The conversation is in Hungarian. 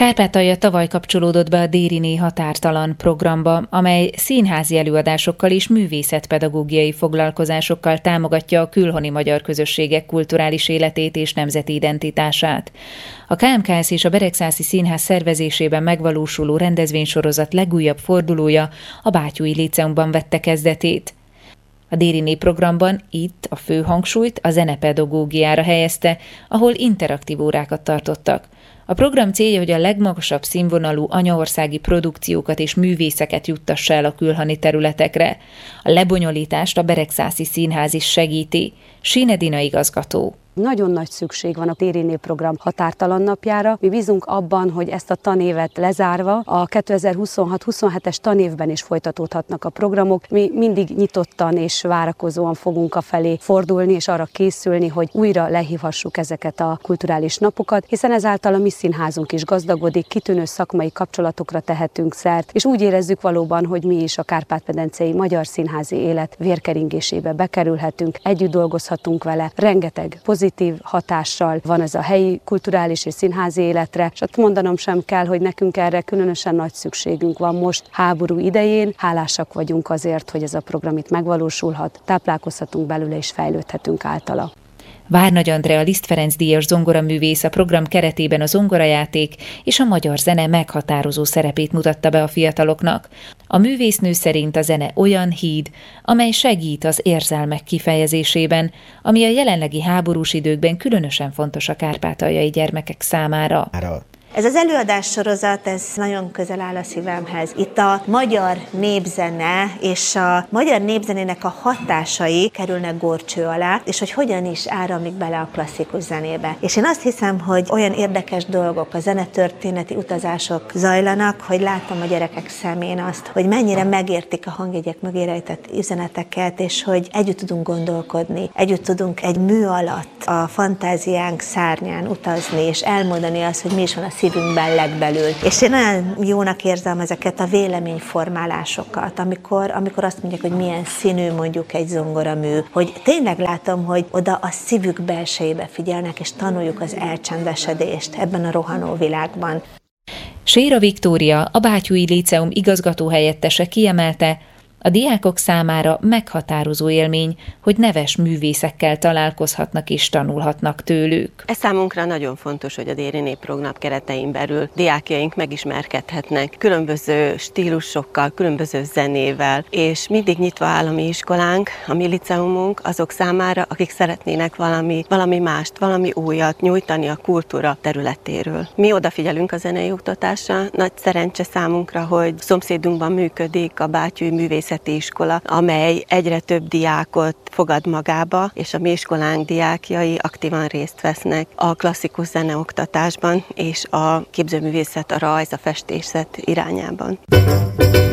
Kárpátalja tavaly kapcsolódott be a Dériné határtalan programba, amely színházi előadásokkal és művészetpedagógiai foglalkozásokkal támogatja a külhoni magyar közösségek kulturális életét és nemzeti identitását. A KMKS és a Beregszászi Színház szervezésében megvalósuló rendezvénysorozat legújabb fordulója a Bátyúi Líceumban vette kezdetét. A Dériné programban itt a fő hangsúlyt a zenepedagógiára helyezte, ahol interaktív órákat tartottak. A program célja, hogy a legmagasabb színvonalú anyaországi produkciókat és művészeket juttassa el a külhoni területekre. A lebonyolítást a Beregszászi Színház is segíti. Sinedina igazgató. Nagyon nagy szükség van a Dériné program határtalan napjára. Mi bízunk abban, hogy ezt a tanévet lezárva a 2026-27-es tanévben is folytatódhatnak a programok. Mi mindig nyitottan és várakozóan fogunk afelé fordulni, és arra készülni, hogy újra lehívhassuk ezeket a kulturális napokat, hiszen ezáltal a mi színházunk is gazdagodik, kitűnő szakmai kapcsolatokra tehetünk szert, és úgy érezzük valóban, hogy mi is a kárpát-medencei magyar színházi élet vérkeringésébe bekerülhetünk, együtt dolgozhatunk vele, rengeteg pozitív hatással van ez a helyi kulturális és színházi életre, és ott mondanom sem kell, hogy nekünk erre különösen nagy szükségünk van most háború idején. Hálásak vagyunk azért, hogy ez a program itt megvalósulhat, táplálkozhatunk belőle és fejlődhetünk általa. Várnagy Andrea Liszt Ferenc díjas zongoraművész a program keretében a zongorajáték és a magyar zene meghatározó szerepét mutatta be a fiataloknak. A művésznő szerint a zene olyan híd, amely segít az érzelmek kifejezésében, ami a jelenlegi háborús időkben különösen fontos a kárpátaljai gyermekek számára. Ez az előadássorozat, ez nagyon közel áll a szívemhez. Itt a magyar népzene és a magyar népzenének a hatásai kerülnek górcső alá, és hogy hogyan is áramlik bele a klasszikus zenébe. És én azt hiszem, hogy olyan érdekes dolgok, a zenetörténeti utazások zajlanak, hogy látom a gyerekek szemén azt, hogy mennyire megértik a hangjegyek mögé rejtett üzeneteket, és hogy együtt tudunk gondolkodni, együtt tudunk egy mű alatt a fantáziánk szárnyán utazni, és elmondani azt, hogy mi is van a szívünkben legbelül. És én olyan jónak érzem ezeket a véleményformálásokat, amikor azt mondják, hogy milyen színű mondjuk egy zongoramű, hogy tényleg látom, hogy oda a szívük belsejébe figyelnek, és tanuljuk az elcsendesedést ebben a rohanó világban. Séra Viktória, a Bátyúi Líceum igazgatóhelyettese kiemelte, a diákok számára meghatározó élmény, hogy neves művészekkel találkozhatnak és tanulhatnak tőlük. Ez számunkra nagyon fontos, hogy a Dériné program keretein belül diákjaink megismerkedhetnek különböző stílusokkal, különböző zenével, és mindig nyitva áll a mi iskolánk, a mi liceumunk azok számára, akik szeretnének valami mást, valami újat nyújtani a kultúra területéről. Mi odafigyelünk a zenei oktatásra, nagy szerencse számunkra, hogy szomszédunkban működik a Bátyúi Művészeti Iskola, amely egyre több diákot fogad magába, és a mi iskolánk diákjai aktívan részt vesznek a klasszikus zeneoktatásban és a képzőművészet, a rajz, a festészet irányában.